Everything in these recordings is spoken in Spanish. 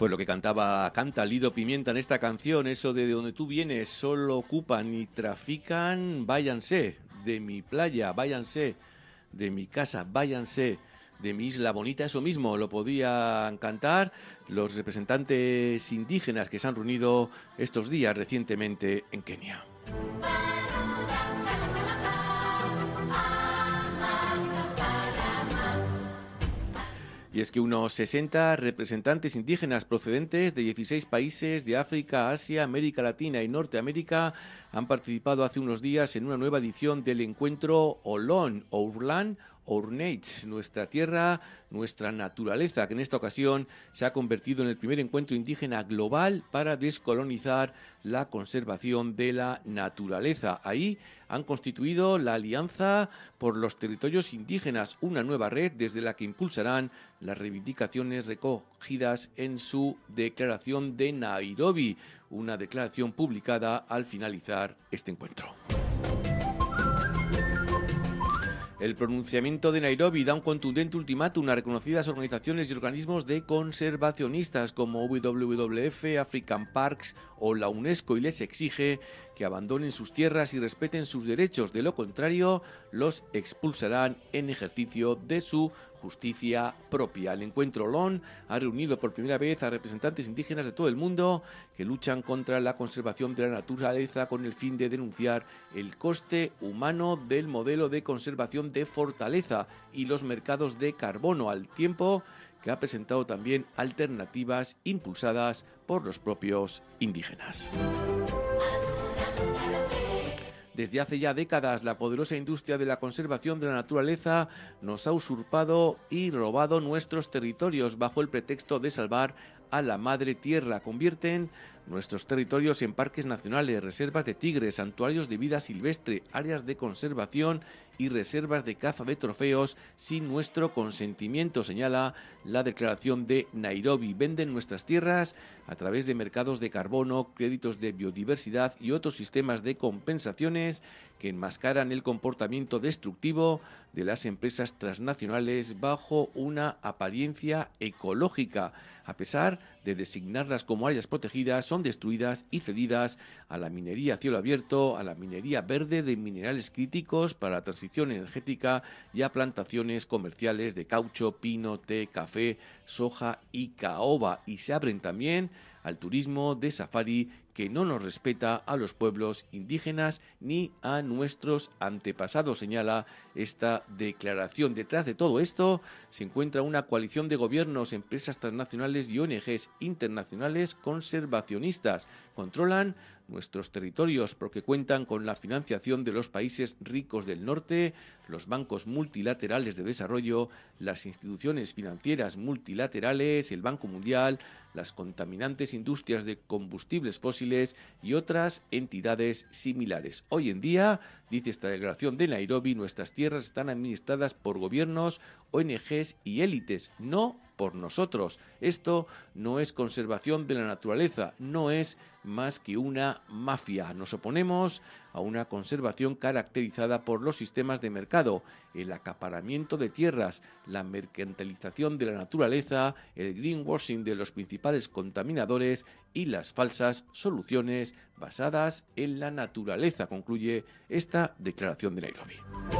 Pues lo que canta Lido Pimienta en esta canción, eso de donde tú vienes, solo ocupan y trafican, váyanse de mi playa, váyanse de mi casa, váyanse de mi isla bonita, eso mismo lo podían cantar los representantes indígenas que se han reunido estos días recientemente en Kenia. Y es que unos 60 representantes indígenas procedentes de 16 países de África, Asia, América Latina y Norteamérica han participado hace unos días en una nueva edición del encuentro Olón, Ourlan, Ourneitz, nuestra tierra, nuestra naturaleza, que en esta ocasión se ha convertido en el primer encuentro indígena global para descolonizar la conservación de la naturaleza. Ahí han constituido la Alianza por los Territorios Indígenas, una nueva red desde la que impulsarán las reivindicaciones recogidas en su declaración de Nairobi, una declaración publicada al finalizar este encuentro. El pronunciamiento de Nairobi da un contundente ultimátum a reconocidas organizaciones y organismos de conservacionistas como WWF, African Parks o la UNESCO y les exige que abandonen sus tierras y respeten sus derechos. De lo contrario, los expulsarán en ejercicio de su justicia propia. El encuentro Olón ha reunido por primera vez a representantes indígenas de todo el mundo que luchan contra la conservación de la naturaleza con el fin de denunciar el coste humano del modelo de conservación de fortaleza y los mercados de carbono, al tiempo que ha presentado también alternativas impulsadas por los propios indígenas. Desde hace ya décadas, la poderosa industria de la conservación de la naturaleza nos ha usurpado y robado nuestros territorios bajo el pretexto de salvar a la madre tierra. Convierten nuestros territorios en parques nacionales, reservas de tigres, santuarios de vida silvestre, áreas de conservación y reservas de caza de trofeos sin nuestro consentimiento, señala la declaración de Nairobi. Venden nuestras tierras a través de mercados de carbono, créditos de biodiversidad y otros sistemas de compensaciones que enmascaran el comportamiento destructivo de las empresas transnacionales bajo una apariencia ecológica. A pesar de designarlas como áreas protegidas, son destruidas y cedidas a la minería a cielo abierto, a la minería verde de minerales críticos para la transición energética y a plantaciones comerciales de caucho, pino, té, café, soja y caoba. Y se abren también al turismo de safari que no nos respeta a los pueblos indígenas ni a nuestros antepasados, señala esta declaración. Detrás de todo esto se encuentra una coalición de gobiernos, empresas transnacionales y ONGs internacionales conservacionistas. Controlan nuestros territorios porque cuentan con la financiación de los países ricos del norte, los bancos multilaterales de desarrollo, las instituciones financieras multilaterales, el Banco Mundial, las contaminantes industrias de combustibles fósiles y otras entidades similares. Hoy en día, dice esta declaración de Nairobi, nuestras tierras están administradas por gobiernos, ONGs y élites, no por nosotros. Esto no es conservación de la naturaleza, no es más que una mafia. Nos oponemos a una conservación caracterizada por los sistemas de mercado, el acaparamiento de tierras, la mercantilización de la naturaleza, el greenwashing de los principales contaminadores y las falsas soluciones basadas en la naturaleza, concluye esta declaración de Nairobi.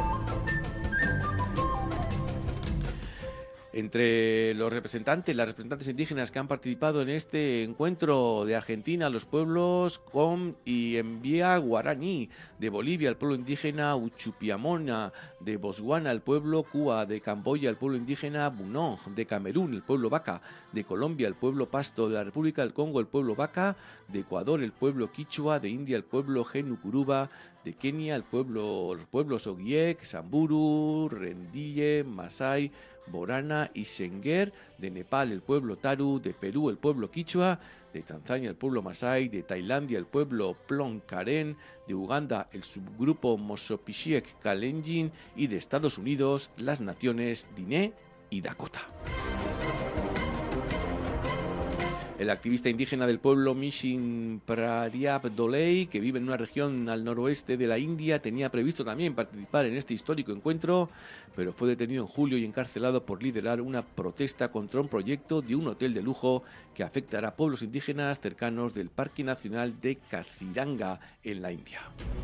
Entre las representantes indígenas que han participado en este encuentro de Argentina, los pueblos Com y Envía Guaraní, de Bolivia el pueblo indígena Uchupiamona, de Botswana el pueblo Kua, de Camboya el pueblo indígena Bunong, de Camerún el pueblo Baka, de Colombia el pueblo Pasto, de la República del Congo el pueblo Baka, de Ecuador el pueblo Quichua, de India el pueblo Genukuruba, de Kenia los pueblos Ogiek, Samburu, Rendille, Masai, Borana y Senguer, de Nepal el pueblo Taru, de Perú el pueblo Quichua, de Tanzania el pueblo Masai, de Tailandia el pueblo Plon Karen, de Uganda el subgrupo Mosopishek Kalenjin y de Estados Unidos las naciones Diné y Dakota. El activista indígena del pueblo Mishin Prariab Doley, que vive en una región al noroeste de la India, tenía previsto también participar en este histórico encuentro, pero fue detenido en julio y encarcelado por liderar una protesta contra un proyecto de un hotel de lujo que afectará a pueblos indígenas cercanos del Parque Nacional de Kaziranga, en la India.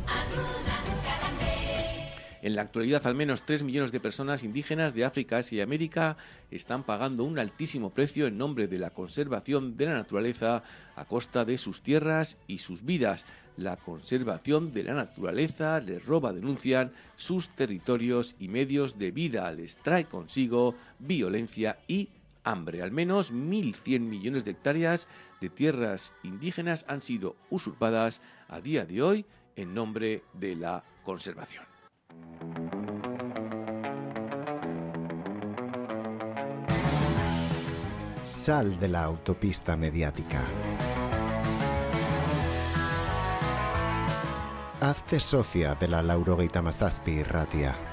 En la actualidad, al menos 3 millones de personas indígenas de África, Asia y América están pagando un altísimo precio en nombre de la conservación de la naturaleza a costa de sus tierras y sus vidas. La conservación de la naturaleza les roba, denuncian, sus territorios y medios de vida. Les trae consigo violencia y hambre. Al menos 1.100 millones de hectáreas de tierras indígenas han sido usurpadas a día de hoy en nombre de la conservación. Sal de la autopista mediática. Hazte socia de la Laurogeita Hamazazpi Irratia.